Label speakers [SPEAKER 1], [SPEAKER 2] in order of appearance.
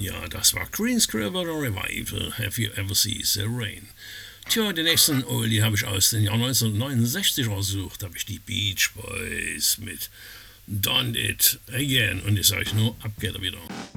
[SPEAKER 1] Ja, das war Greenscrew oder Revival. Have you ever seen the rain? Tja, den nächsten Oldie habe ich aus dem Jahr 1969 rausgesucht. Da habe ich die Beach Boys mit Done It Again. Und ich sage nur, ab geht er wieder.